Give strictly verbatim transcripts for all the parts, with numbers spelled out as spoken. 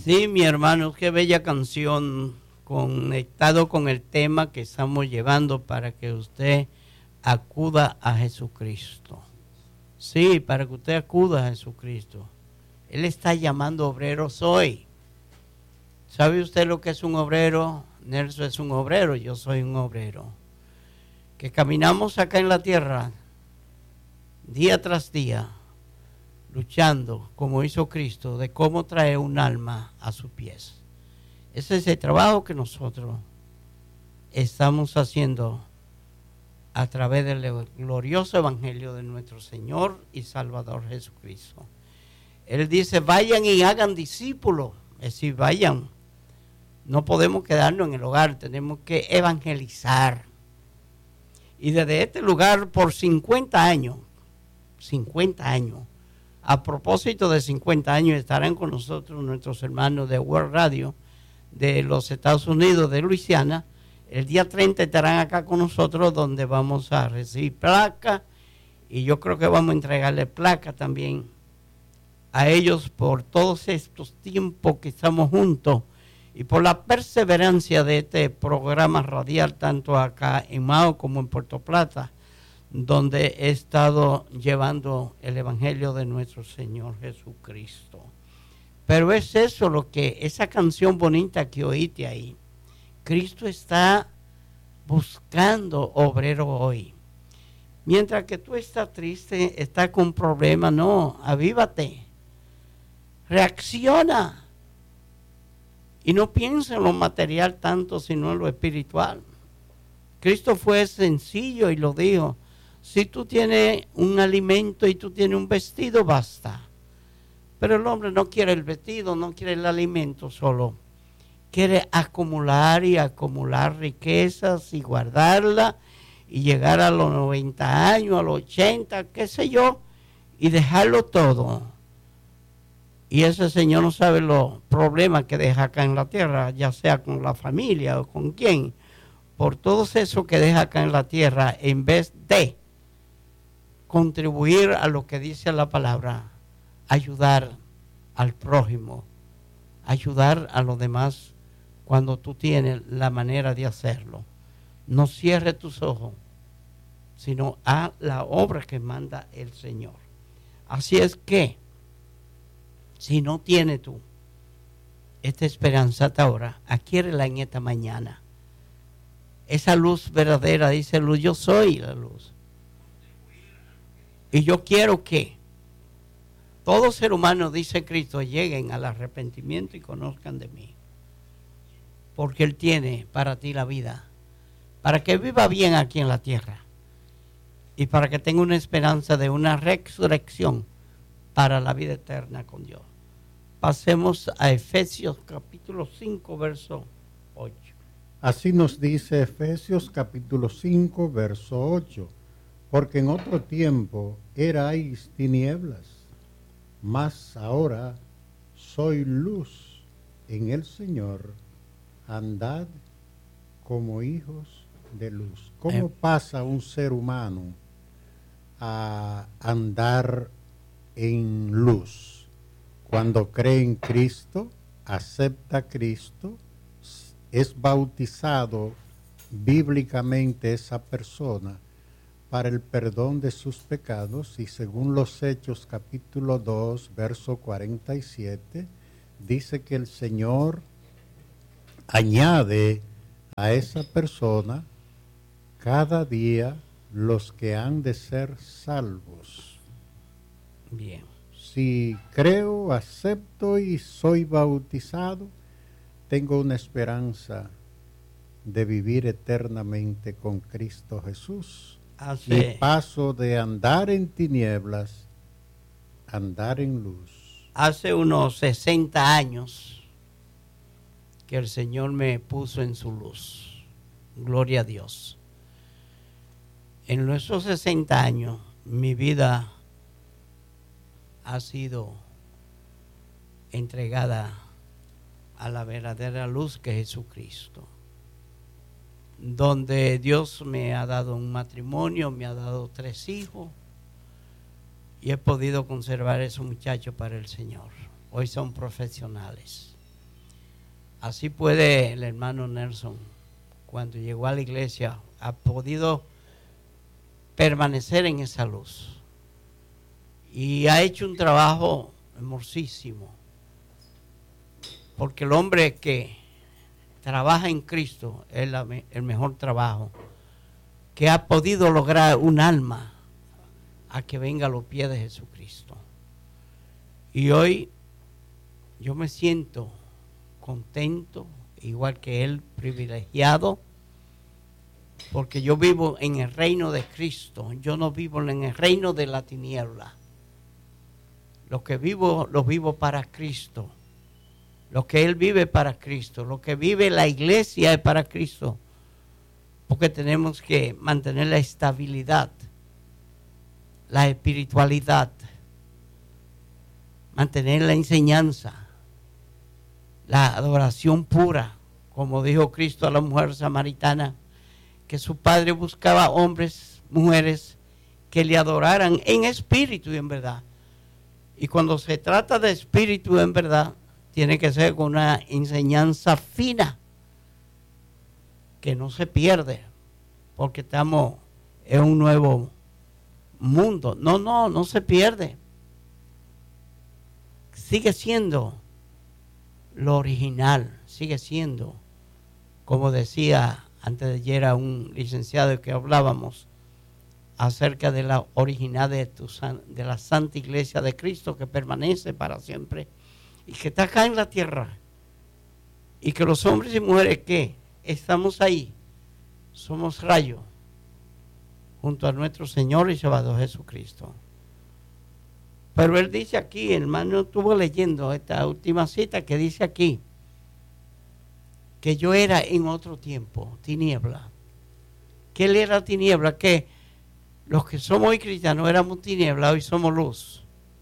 Sí, mi hermano, qué bella canción, conectado con el tema que estamos llevando para que usted acuda a Jesucristo. Sí, para que usted acuda a Jesucristo. Él está llamando obreros hoy. ¿Sabe usted lo que es un obrero? Nelson es un obrero, yo soy un obrero. Que caminamos acá en la tierra, día tras día, luchando, como hizo Cristo, de cómo traer un alma a sus pies. Ese es el trabajo que nosotros estamos haciendo a través del glorioso evangelio de nuestro Señor y Salvador Jesucristo. Él dice, vayan y hagan discípulos. Es decir, vayan. No podemos quedarnos en el hogar, tenemos que evangelizar. Y desde este lugar, por cincuenta años, cincuenta años, a propósito de cincuenta años, estarán con nosotros nuestros hermanos de World Radio de los Estados Unidos, de Luisiana. El día treinta estarán acá con nosotros, donde vamos a recibir placa, y yo creo que vamos a entregarle placa también a ellos por todos estos tiempos que estamos juntos y por la perseverancia de este programa radial, tanto acá en Mao como en Puerto Plata, donde he estado llevando el evangelio de nuestro Señor Jesucristo. Pero es eso lo que, esa canción bonita que oíste ahí. Cristo está buscando obreros hoy. Mientras que tú estás triste, estás con problemas, no, avívate. Reacciona. Y no piensa en lo material tanto, sino en lo espiritual. Cristo fue sencillo y lo dijo. Si tú tienes un alimento y tú tienes un vestido, basta. Pero el hombre no quiere el vestido, no quiere el alimento solo. Quiere acumular y acumular riquezas y guardarla y llegar a los noventa años, a los ochenta, qué sé yo, y dejarlo todo. Y ese señor no sabe los problemas que deja acá en la tierra, ya sea con la familia o con quién, por todo eso que deja acá en la tierra, en vez de contribuir a lo que dice la palabra, ayudar al prójimo, ayudar a los demás cuando tú tienes la manera de hacerlo. No cierres tus ojos, sino haz la obra que manda el Señor. Así es que, si no tienes tú esta esperanza hasta ahora, adquiérela en esta mañana. Esa luz verdadera, dice luz, yo soy la luz. Y yo quiero que todo ser humano, dice Cristo, lleguen al arrepentimiento y conozcan de mí. Porque Él tiene para ti la vida, para que viva bien aquí en la tierra y para que tenga una esperanza de una resurrección para la vida eterna con Dios. Pasemos a Efesios capítulo cinco, verso ocho. Así nos dice Efesios capítulo cinco, verso ocho. Porque en otro tiempo erais tinieblas, mas ahora soy luz en el Señor. Andad como hijos de luz. ¿Cómo pasa un ser humano a andar en luz? Cuando cree en Cristo, acepta a Cristo, es bautizado bíblicamente esa persona para el perdón de sus pecados, y según los Hechos capítulo dos, verso cuarenta y siete, dice que el Señor añade a esa persona cada día los que han de ser salvos. Bien. Si creo, acepto y soy bautizado, tengo una esperanza de vivir eternamente con Cristo Jesús. Así. Y paso de andar en tinieblas a andar en luz. Hace unos sesenta años que el Señor me puso en su luz. Gloria a Dios. En esos sesenta años, mi vida ha sido entregada a la verdadera luz que es Jesucristo. Donde Dios me ha dado un matrimonio, me ha dado tres hijos y he podido conservar a esos muchachos para el Señor. Hoy son profesionales. Así puede el hermano Nelson, cuando llegó a la iglesia, ha podido permanecer en esa luz. Y ha hecho un trabajo hermosísimo. Porque el hombre que trabaja en Cristo es la, el mejor trabajo. Que ha podido lograr un alma a que venga a los pies de Jesucristo. Y hoy yo me siento contento, igual que él, privilegiado, porque yo vivo en el reino de Cristo. Yo no vivo en el reino de la tiniebla. Lo que vivo, lo vivo para Cristo. Lo que él vive para Cristo. Lo que vive la iglesia es para Cristo. Porque tenemos que mantener la estabilidad, la espiritualidad, mantener la enseñanza, la adoración pura, como dijo Cristo a la mujer samaritana, que su padre buscaba hombres, mujeres que le adoraran en espíritu y en verdad. Y cuando se trata de espíritu en verdad, tiene que ser con una enseñanza fina, que no se pierde, porque estamos en un nuevo mundo. No, no, no se pierde. Sigue siendo lo original, sigue siendo, como decía antes de ayer a un licenciado que hablábamos acerca de la original de, tu, de la Santa Iglesia de Cristo, que permanece para siempre y que está acá en la tierra, y que los hombres y mujeres que estamos ahí somos rayos junto a nuestro Señor y Salvador Jesucristo. Pero él dice aquí, el hermano estuvo leyendo esta última cita que dice aquí, que yo era en otro tiempo tiniebla. Que él era tiniebla, que los que somos hoy cristianos éramos tiniebla, hoy somos luz.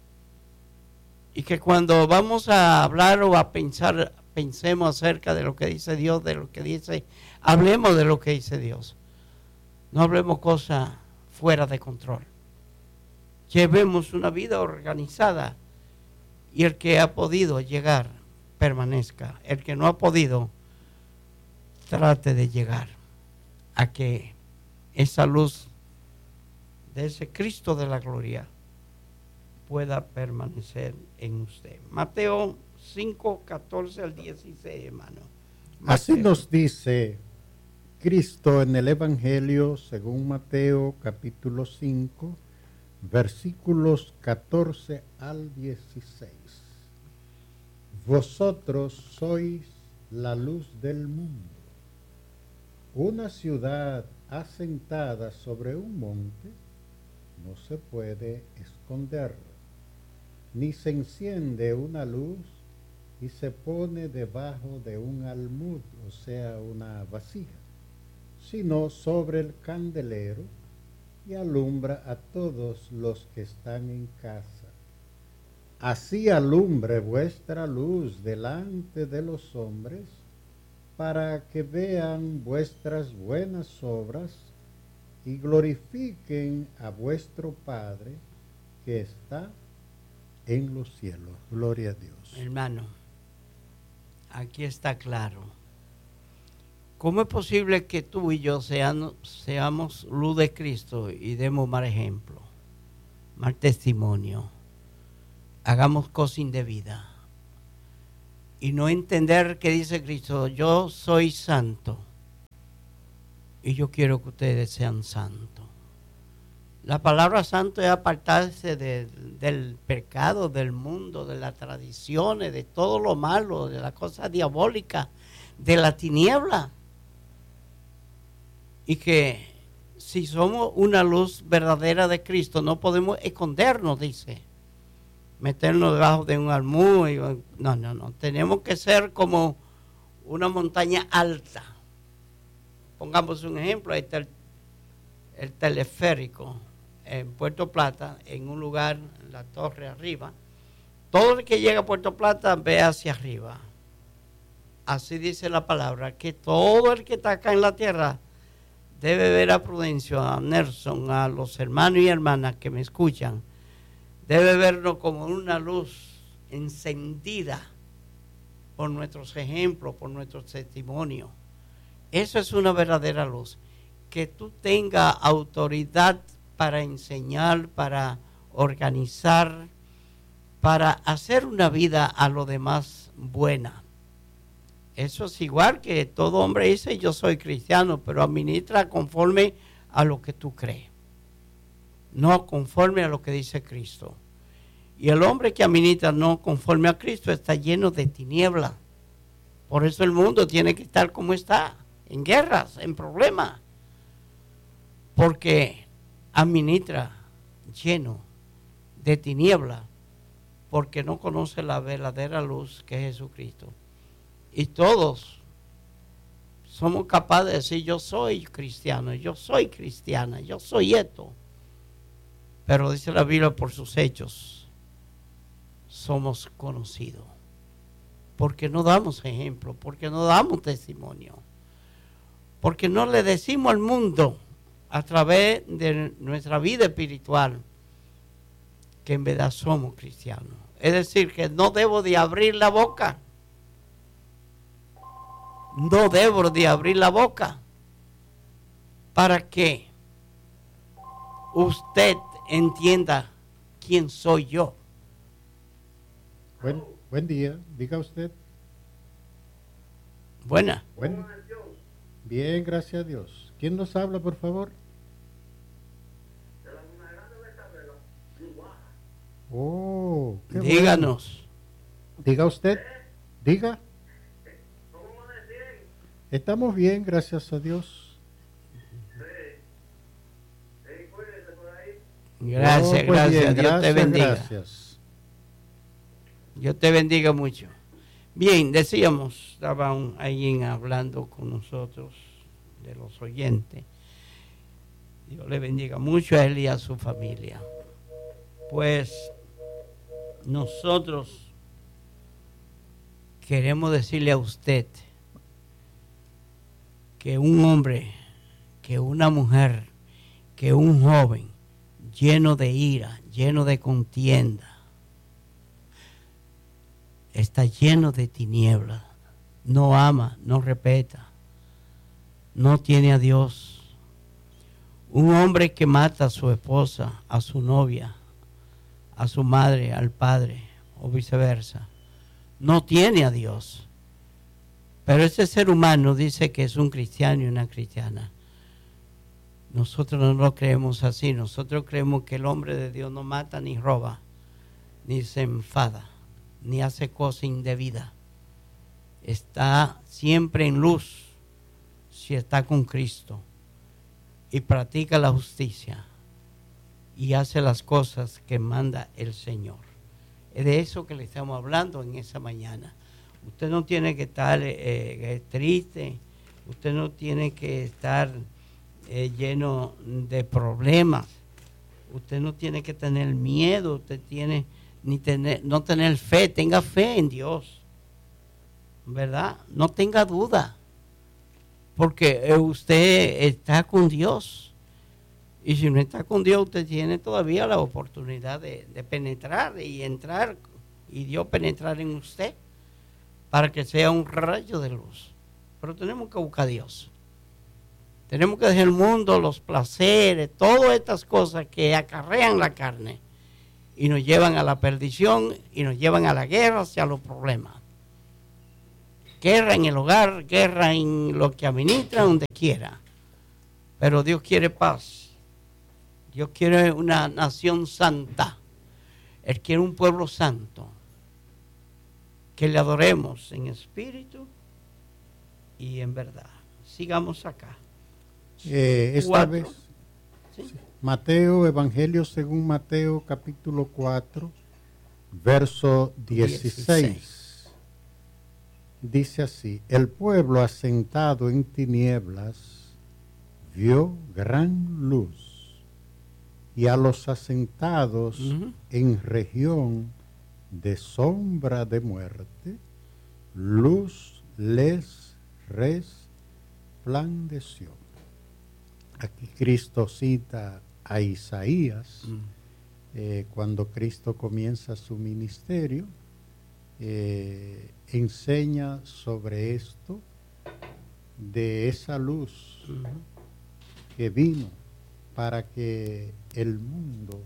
Y que cuando vamos a hablar o a pensar, pensemos acerca de lo que dice Dios, de lo que dice, hablemos de lo que dice Dios. No hablemos cosas fuera de control. Llevemos una vida organizada y el que ha podido llegar, permanezca. El que no ha podido, trate de llegar a que esa luz de ese Cristo de la gloria pueda permanecer en usted. Mateo cinco, catorce al dieciséis, hermano. Mateo. Así nos dice Cristo en el Evangelio según Mateo capítulo cinco, versículos catorce al dieciséis. Vosotros sois la luz del mundo. Una ciudad asentada sobre un monte no se puede esconder, ni se enciende una luz y se pone debajo de un almud, o sea, una vasija, sino sobre el candelero, y alumbra a todos los que están en casa. Así alumbre vuestra luz delante de los hombres, para que vean vuestras buenas obras y glorifiquen a vuestro Padre que está en los cielos. Gloria a Dios. Hermano, aquí está claro. ¿Cómo es posible que tú y yo sean, seamos luz de Cristo y demos mal ejemplo, mal testimonio, hagamos cosas indebidas y no entender que dice Cristo, yo soy santo y yo quiero que ustedes sean santos? La palabra santo es apartarse de, del pecado, del mundo, de las tradiciones, de todo lo malo, de las cosas diabólicas, de la tiniebla. Y que si somos una luz verdadera de Cristo, no podemos escondernos, dice. Meternos debajo de un almud. Y, no, no, no. Tenemos que ser como una montaña alta. Pongamos un ejemplo. Ahí está el, el teleférico en Puerto Plata, en un lugar, en la torre arriba. Todo el que llega a Puerto Plata ve hacia arriba. Así dice la palabra, que todo el que está acá en la tierra debe ver a Prudencio, a Nelson, a los hermanos y hermanas que me escuchan, debe verlo como una luz encendida por nuestros ejemplos, por nuestros testimonios. Eso es una verdadera luz. Que tú tengas autoridad para enseñar, para organizar, para hacer una vida a lo demás buena. Eso es igual que todo hombre dice, yo soy cristiano, pero administra conforme a lo que tú crees, no conforme a lo que dice Cristo. Y el hombre que administra no conforme a Cristo está lleno de tinieblas. Por eso el mundo tiene que estar como está, en guerras, en problemas, porque administra lleno de tinieblas, porque no conoce la verdadera luz que es Jesucristo. Y todos somos capaces de decir, yo soy cristiano, yo soy cristiana, yo soy esto. Pero dice la Biblia, por sus hechos somos conocidos. Porque no damos ejemplo, porque no damos testimonio. Porque no le decimos al mundo a través de nuestra vida espiritual que en verdad somos cristianos. Es decir, que no debo de abrir la boca. No debo de abrir la boca para que usted entienda quién soy yo. Buen, buen día, diga usted. Buena. Buen, bien, gracias a Dios. ¿Quién nos habla, por favor? Oh, qué díganos. Bueno. Diga usted, diga. Estamos bien, gracias a Dios. Gracias, oh, pues gracias. bien, Dios gracias, te bendiga. Gracias. Dios te bendiga mucho. Bien, decíamos, estaban ahí hablando con nosotros de los oyentes. Dios le bendiga mucho a él y a su familia. Pues nosotros queremos decirle a usted que un hombre, que una mujer, que un joven lleno de ira, lleno de contienda, está lleno de tinieblas, no ama, no respeta, no tiene a Dios. Un hombre que mata a su esposa, a su novia, a su madre, al padre, o viceversa, no tiene a Dios. Pero ese ser humano dice que es un cristiano y una cristiana. Nosotros no lo creemos así. Nosotros creemos que el hombre de Dios no mata, ni roba, ni se enfada, ni hace cosas indebidas. Está siempre en luz si está con Cristo y practica la justicia y hace las cosas que manda el Señor. Es de eso que le estamos hablando en esa mañana. Usted no tiene que estar eh, triste, usted no tiene que estar eh, lleno de problemas, usted no tiene que tener miedo, usted tiene ni tener, no tener fe, tenga fe en Dios, ¿verdad? No tenga duda, porque eh, usted está con Dios, y si no está con Dios, usted tiene todavía la oportunidad de, de penetrar y entrar, y Dios penetrar en usted, para que sea un rayo de luz. Pero tenemos que buscar a Dios. Tenemos que dejar el mundo, los placeres, todas estas cosas que acarrean la carne y nos llevan a la perdición y nos llevan a la guerra, hacia los problemas. Guerra en el hogar, guerra en lo que administra, donde quiera. Pero Dios quiere paz. Dios quiere una nación santa. Él quiere un pueblo santo. Que le adoremos en espíritu y en verdad. Sigamos acá. Eh, esta Cuatro. vez, ¿Sí? Mateo, Evangelio según Mateo, capítulo cuatro, verso dieciséis. dieciséis. Dice así: el pueblo asentado en tinieblas vio gran luz, y a los asentados uh-huh. en región de sombra de muerte, luz les resplandeció. Aquí Cristo cita a Isaías, mm. eh, cuando Cristo comienza su ministerio, eh, enseña sobre esto, de esa luz uh-huh. que vino para que el mundo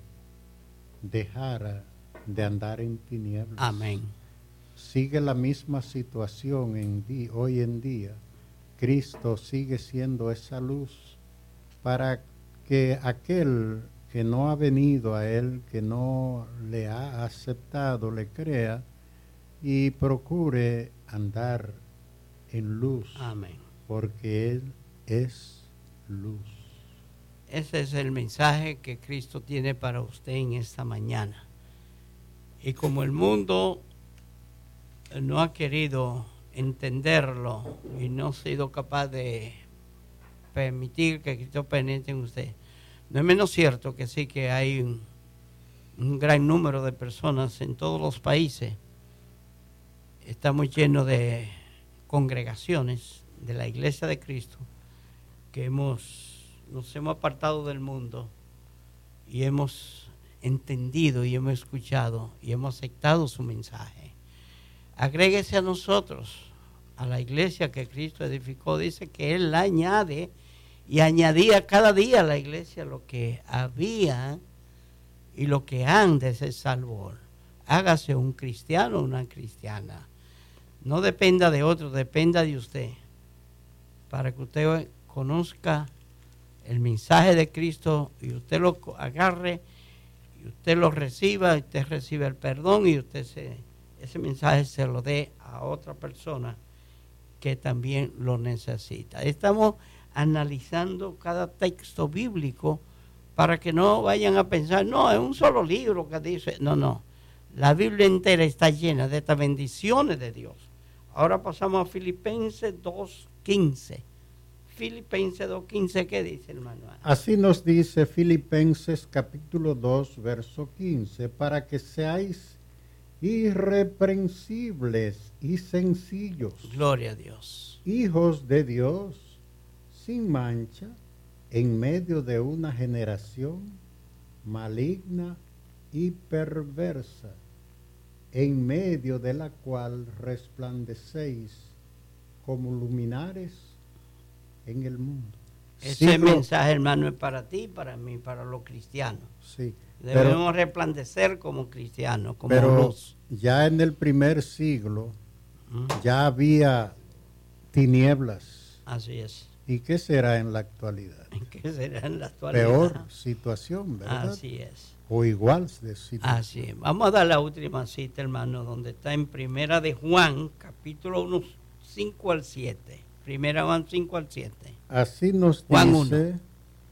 dejara de andar en tinieblas. Amén. Sigue la misma situación en di- hoy en día. Cristo sigue siendo esa luz para que aquel que no ha venido a Él, que no le ha aceptado, le crea y procure andar en luz. Amén. Porque Él es luz. Ese es el mensaje que Cristo tiene para usted en esta mañana. Y como el mundo no ha querido entenderlo y no ha sido capaz de permitir que Cristo penetre en usted, no es menos cierto que sí que hay un, un gran número de personas en todos los países. Estamos llenos de congregaciones de la Iglesia de Cristo que hemos, nos hemos apartado del mundo y hemos entendido y hemos escuchado y hemos aceptado su mensaje. Agréguese a nosotros, a la iglesia que Cristo edificó. Dice que Él la añade y añadía cada día a la iglesia lo que había y lo que antes se salvó. Hágase un cristiano o una cristiana. No dependa de otro, dependa de usted. Para que usted conozca el mensaje de Cristo y usted lo agarre y usted lo reciba, y usted recibe el perdón y usted se, ese mensaje se lo dé a otra persona que también lo necesita. Estamos analizando cada texto bíblico para que no vayan a pensar, no, es un solo libro que dice, no, no. La Biblia entera está llena de estas bendiciones de Dios. Ahora pasamos a Filipenses dos quince. Filipenses dos quince, ¿qué dice, hermano? Así nos dice Filipenses capítulo dos, verso quince, para que seáis irreprensibles y sencillos. Gloria a Dios. Hijos de Dios, sin mancha, en medio de una generación maligna y perversa, en medio de la cual resplandecéis como luminares en el mundo. Ese Siglo, mensaje, hermano, es para ti, para mí, para los cristianos. Sí, debemos pero, resplandecer como cristianos, como pero luz. Ya en el primer siglo ¿Mm? ya había tinieblas. Así es. ¿Y qué será en la actualidad? ¿Qué será en la actualidad? Peor situación, ¿verdad? Así es. O igual de situación. Así es. Vamos a dar la última cita, hermano, donde está en Primera de Juan, capítulo uno, cinco al siete. Primera Juan cinco al siete. Así nos Juan dice, uno.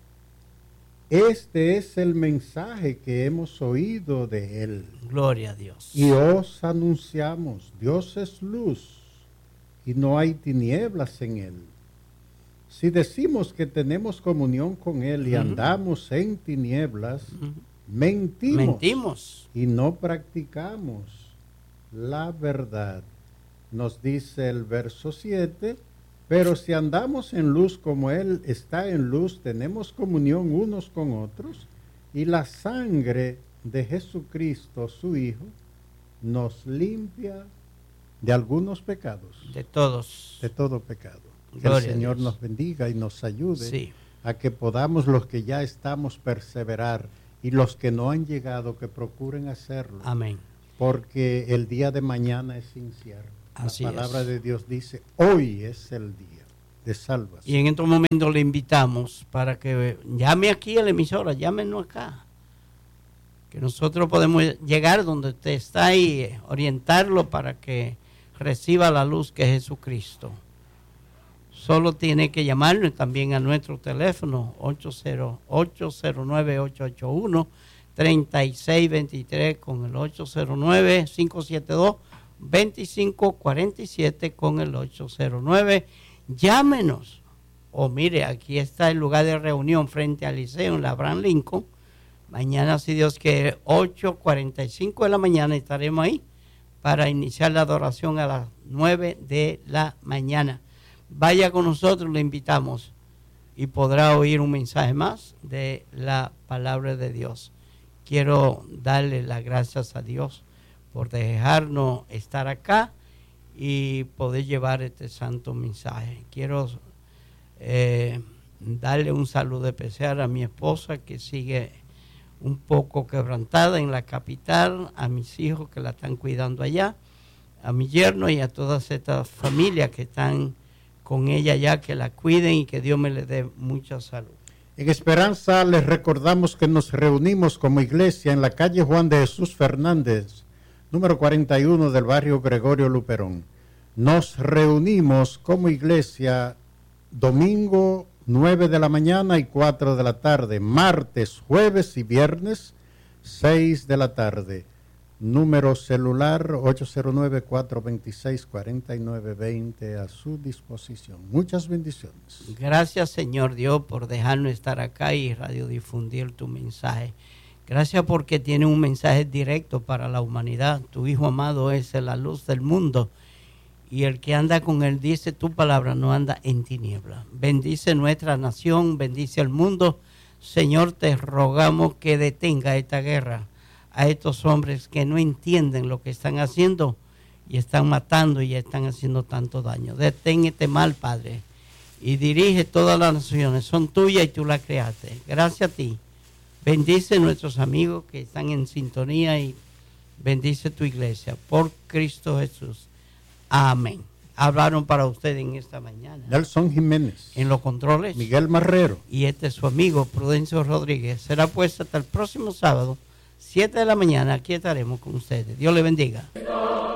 Este es el mensaje que hemos oído de Él. Gloria a Dios. Y os anunciamos, Dios es luz y no hay tinieblas en Él. Si decimos que tenemos comunión con Él y uh-huh. andamos en tinieblas, uh-huh. mentimos, mentimos y no practicamos la verdad. Nos dice el verso siete, pero si andamos en luz como Él está en luz, tenemos comunión unos con otros, y la sangre de Jesucristo, su Hijo, nos limpia de algunos pecados. De todos. De todo pecado. Que Gloria el Señor a Dios. nos bendiga y nos ayude sí. a que podamos, los que ya estamos, perseverar, y los que no han llegado, que procuren hacerlo. Amén. Porque el día de mañana es incierto. Así la palabra es. de Dios dice, hoy es el día de salvación. Y en estos momentos le invitamos para que llame aquí a la emisora, llámenos acá. Que nosotros podemos llegar donde usted está y orientarlo para que reciba la luz que es Jesucristo. Solo tiene que llamarnos también a nuestro teléfono ocho cero nueve, ocho ocho uno, tres seis dos tres con el ocho cero nueve, cinco siete dos, dos cinco cuatro siete con el ocho cero nueve. Llámenos. O mire, aquí está el lugar de reunión frente al Liceo en la Abraham Lincoln. Mañana, si Dios quiere, ocho cuarenta y cinco de la mañana estaremos ahí para iniciar la adoración a las nueve de la mañana. Vaya con nosotros, le invitamos y podrá oír un mensaje más de la palabra de Dios. Quiero darle las gracias a Dios por dejarnos estar acá y poder llevar este santo mensaje. Quiero eh, darle un saludo especial a mi esposa, que sigue un poco quebrantada en la capital, a mis hijos que la están cuidando allá, a mi yerno y a todas estas familias que están con ella allá, que la cuiden y que Dios me le dé mucha salud. En Esperanza les recordamos que nos reunimos como iglesia en la calle Juan de Jesús Fernández, número cuarenta y uno del barrio Gregorio Luperón. Nos reunimos como iglesia domingo nueve de la mañana y cuatro de la tarde, martes, jueves y viernes seis de la tarde. Número celular ocho cero nueve, cuatro dos seis, cuatro nueve dos cero a su disposición. Muchas bendiciones. Gracias, Señor Dios, por dejarnos estar acá y radiodifundir tu mensaje. Gracias porque tiene un mensaje directo para la humanidad. Tu Hijo amado es la luz del mundo, y el que anda con él, dice tu palabra, no anda en tinieblas. Bendice nuestra nación, bendice al mundo. Señor, te rogamos que detenga esta guerra a estos hombres que no entienden lo que están haciendo y están matando y están haciendo tanto daño. Detén este mal, Padre, y dirige todas las naciones. Son tuyas y tú las creaste. Gracias a ti. Bendice a nuestros amigos que están en sintonía y bendice tu iglesia. Por Cristo Jesús. Amén. Hablaron para usted en esta mañana Nelson Jiménez, en los controles, Miguel Marrero, y este es su amigo Prudencio Rodríguez. Será pues hasta el próximo sábado, siete de la mañana. Aquí estaremos con ustedes. Dios le bendiga.